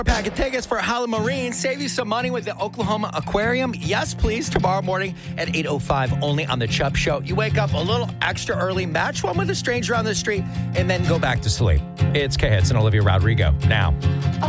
Pack of tickets for Halloween. Save you some money with the Oklahoma Aquarium. Yes, please. Tomorrow morning at 8:05 only on The Chubb Show. You wake up a little extra early, match one with a stranger on the street, and then go back to sleep. It's K-Hits and Olivia Rodrigo now.